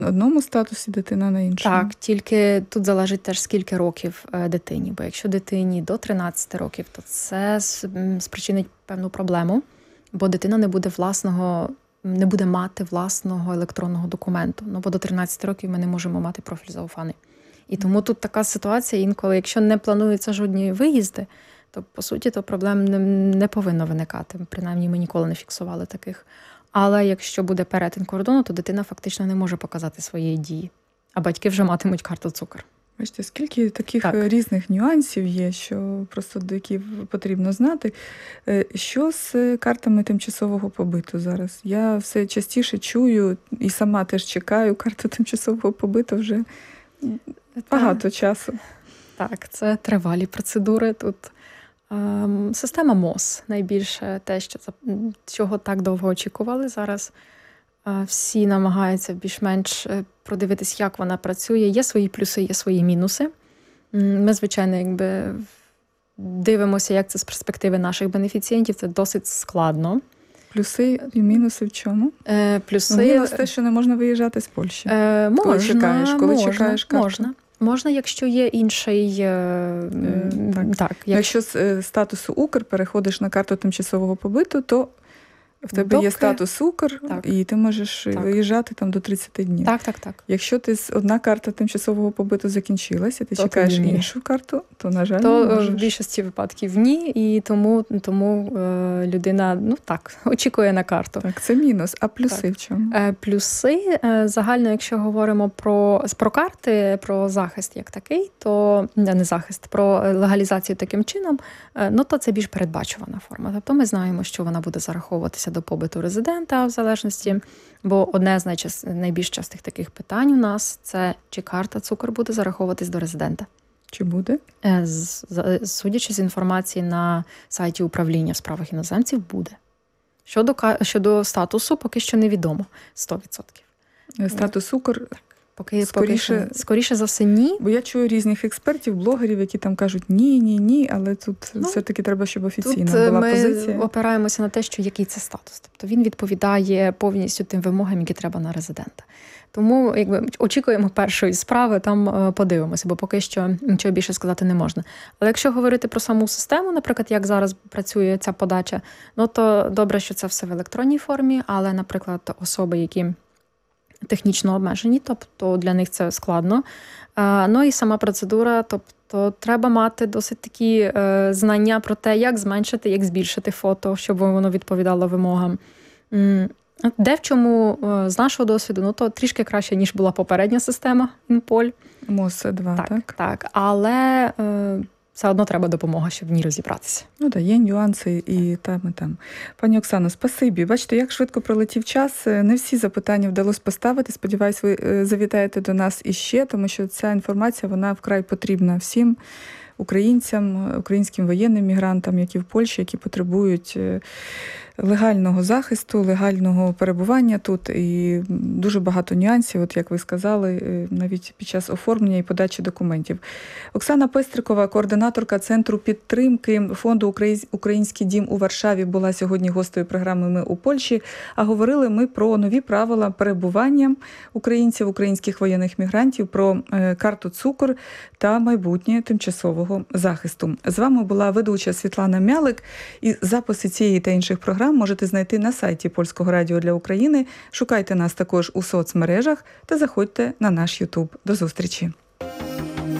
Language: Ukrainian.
одному статусі, дитина на іншому? Так, тільки тут залежить теж скільки років дитині. Бо якщо дитині до 13 років, то це спричинить певну проблему, бо дитина не буде мати власного електронного документу. Бо до 13 років ми не можемо мати профіль зауфаний. І тому тут така ситуація інколи, якщо не плануються жодні виїзди, то, по суті, то проблем не повинно виникати. Принаймні, ми ніколи не фіксували таких. Але якщо буде перетин кордону, то дитина фактично не може показати своєї дії. А батьки вже матимуть карту цукор. Бачите, скільки таких різних нюансів є, що просто до яких потрібно знати. Що з картами тимчасового побиту зараз? Я все частіше чую і сама теж чекаю карту тимчасового побиту вже багато часу. Так, це тривалі процедури. Тут система МОЗ найбільше те, чого так довго очікували. Зараз всі намагаються більш-менш продивитись, як вона працює. Є свої плюси, є свої мінуси. Ми, звичайно, дивимося, як це з перспективи наших бенефіцієнтів. Це досить складно. Плюси і мінуси в чому? Мінус те, що не можна виїжджати з Польщі. Коли чекаєш карту. Можна, якщо є інший... Якщо з статусу Укр переходиш на карту тимчасового побиту, то в тебе є статус Укр, і ти можеш виїжджати там до 30 днів. Так. Якщо одна карта тимчасового побиту закінчилася, ти чекаєш іншу карту, то, на жаль, не можеш. В більшості випадків ні, і тому людина, очікує на карту. Так, це мінус. А плюси в чому? Плюси, загально, якщо говоримо про карти, про захист як такий, то не захист, про легалізацію таким чином, то це більш передбачувана форма. Тобто ми знаємо, що вона буде зараховуватися до побиту резидента в залежності, бо одне з найбільш частих таких питань у нас – це чи карта цукор буде зараховуватись до резидента. Чи буде? Судячи з інформації на сайті управління в справах іноземців, буде. Щодо статусу, поки що невідомо 100%. Статус Укр? Скоріше за все, ні. Бо я чую різних експертів, блогерів, які там кажуть ні, але тут все-таки треба, щоб офіційно була позиція. Ми опираємося на те, що який це статус. Тобто він відповідає повністю тим вимогам, які треба на резидента. Тому очікуємо першої справи, там подивимося, бо поки що нічого більше сказати не можна. Але якщо говорити про саму систему, наприклад, як зараз працює ця подача, то добре, що це все в електронній формі, але, наприклад, особи, які технічно обмежені, тобто для них це складно. І сама процедура, тобто треба мати досить такі знання про те, як зменшити, як збільшити фото, щоб воно відповідало вимогам. Де в чому, з нашого досвіду, то трішки краще, ніж була попередня система InPol. МОЗ-2, так? Так, але все одно треба допомога, щоб в ній розібратися. Є нюанси і там, і там. Пані Оксано, спасибі. Бачите, як швидко пролетів час. Не всі запитання вдалося поставити. Сподіваюсь, ви завітаєте до нас іще, тому що ця інформація, вона вкрай потрібна всім українцям, українським воєнним мігрантам, які в Польщі, які потребують легального захисту, легального перебування тут. І дуже багато нюансів, як ви сказали, навіть під час оформлення і подачі документів. Оксана Пестрикова, координаторка Центру підтримки фонду «Український дім» у Варшаві, була сьогодні гостею програми «Ми у Польщі». А говорили ми про нові правила перебування українців, українських воєнних мігрантів, про карту цукор та майбутнє тимчасового захисту. З вами була ведуча Світлана Мялик. І записи цієї та інших програм можете знайти на сайті Польського радіо для України. Шукайте нас також у соцмережах та заходьте на наш YouTube. До зустрічі!